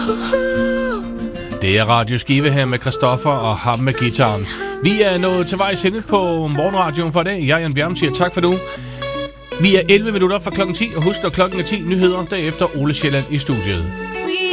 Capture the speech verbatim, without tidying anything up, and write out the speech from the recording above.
Det er Radio Skive her med Christoffer og ham med gitaren. Vi er nået til vejs ende på morgenradioen for i dag. Jeg, Jan Bjerm, siger tak for nu. Vi er elleve minutter fra klokken ti, og husk, når klokken er ti nyheder, derefter Ole Sjælland i studiet.